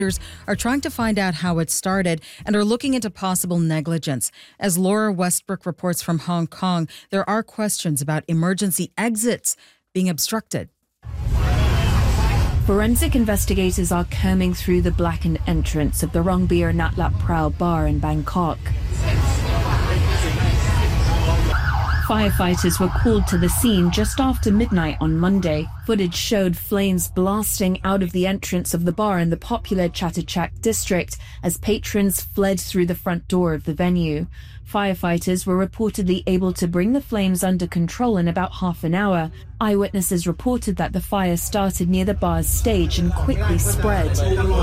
are trying to find out how it started and are looking into possible negligence. As Laura Westbrook reports from Hong Kong, there are questions about emergency exits being obstructed. Forensic investigators are combing through the blackened entrance of the Rongbeer Nat Lap Prao bar in Bangkok. Firefighters were called to the scene just after midnight on Monday. Footage showed flames blasting out of the entrance of the bar in the popular Chatuchak district as patrons fled through the front door of the venue. Firefighters were reportedly able to bring the flames under control in about half an hour. Eyewitnesses reported that the fire started near the bar's stage and quickly spread.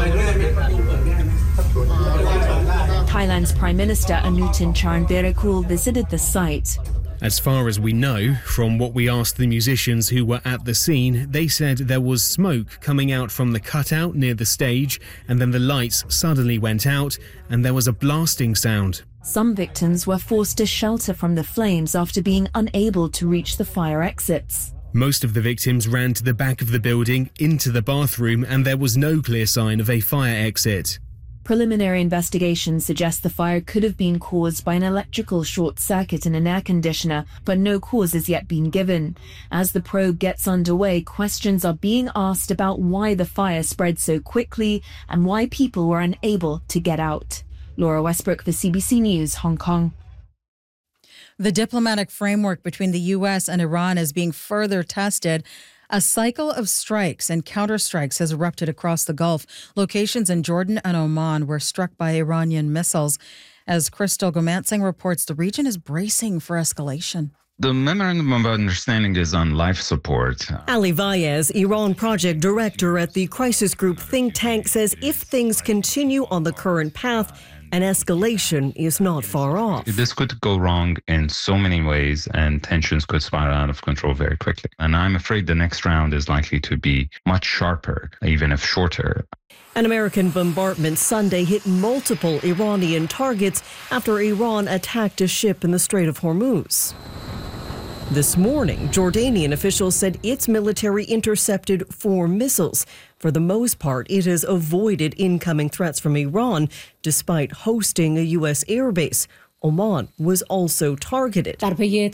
Thailand's Prime Minister Anutin Charnvirakul visited the site. As far as we know, from what we asked the musicians who were at the scene, they said there was smoke coming out from the cutout near the stage, and then the lights suddenly went out and there was a blasting sound. Some victims were forced to shelter from the flames after being unable to reach the fire exits. Most of the victims ran to the back of the building, into the bathroom, and there was no clear sign of a fire exit. Preliminary investigations suggest the fire could have been caused by an electrical short circuit in an air conditioner, but no cause has yet been given. As the probe gets underway, questions are being asked about why the fire spread so quickly and why people were unable to get out. Laura Westbrook for CBC News, Hong Kong. The diplomatic framework between the U.S. and Iran is being further tested. A cycle of strikes and counterstrikes has erupted across the Gulf. Locations in Jordan and Oman were struck by Iranian missiles. As Crystal Gomansing reports, the region is bracing for escalation. The Memorandum of Understanding is on life support. Ali Vaez, Iran project director at the crisis group think tank, says if things continue on the current path, an escalation is not far off. This could go wrong in so many ways, and tensions could spiral out of control very quickly. And I'm afraid the next round is likely to be much sharper, even if shorter. An American bombardment Sunday hit multiple Iranian targets after Iran attacked a ship in the Strait of Hormuz. This morning, Jordanian officials said its military intercepted 4 missiles. For the most part, it has avoided incoming threats from Iran, despite hosting a U.S. airbase. Oman was also targeted. Iranian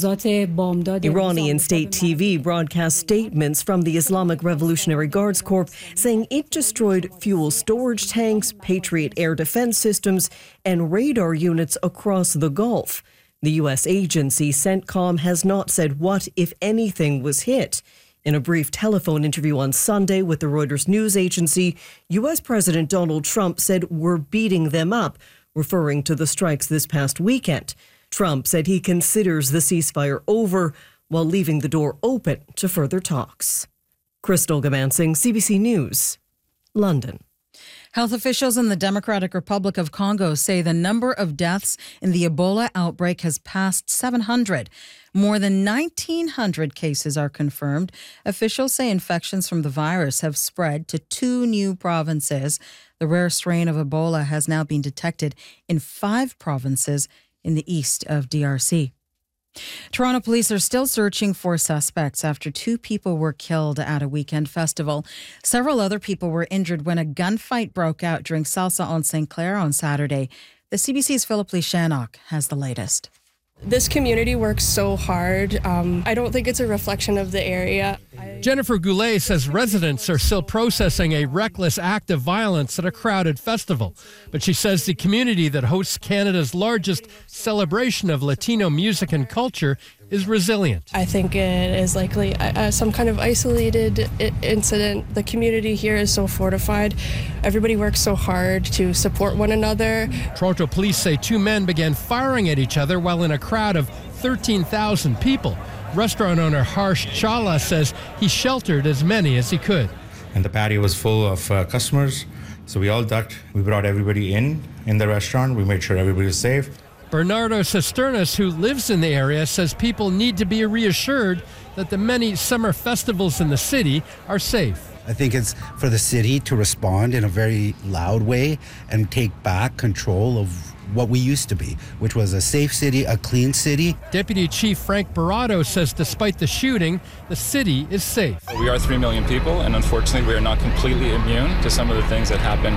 state TV broadcast statements from the Islamic Revolutionary Guards Corps saying it destroyed fuel storage tanks, Patriot air defense systems, and radar units across the Gulf. The U.S. agency CENTCOM has not said what, if anything, was hit. In a brief telephone interview on Sunday with the Reuters news agency, U.S. President Donald Trump said we're beating them up, referring to the strikes this past weekend. Trump said he considers the ceasefire over while leaving the door open to further talks. Crystal Gomansing, CBC News, London. Health officials in the Democratic Republic of Congo say the number of deaths in the Ebola outbreak has passed 700. More than 1,900 cases are confirmed. Officials say infections from the virus have spread to 2 new provinces. The rare strain of Ebola has now been detected in 5 provinces in the east of DRC. Toronto police are still searching for suspects after 2 people were killed at a weekend festival. Several other people were injured when a gunfight broke out during Salsa on St. Clair on Saturday. The CBC's Philip Lee Shannock has the latest. This community works so hard. I don't think it's a reflection of the area. Jennifer Goulet says residents are still processing a reckless act of violence at a crowded festival. But she says the community that hosts Canada's largest celebration of Latino music and culture is resilient. I think it is likely some kind of isolated incident. The community here is so fortified. Everybody works so hard to support one another. Toronto police say 2 men began firing at each other while in a crowd of 13,000 people. Restaurant owner Harsh Chawla says he sheltered as many as he could. And the patio was full of customers, so we all ducked. We brought everybody in the restaurant. We made sure everybody was safe. Bernardo Cisternas, who lives in the area, says people need to be reassured that the many summer festivals in the city are safe. I think it's for the city to respond in a very loud way and take back control of what we used to be, which was a safe city, a clean city. Deputy Chief Frank Barato says despite the shooting, the city is safe. We are 3 million people, and unfortunately we are not completely immune to some of the things that happen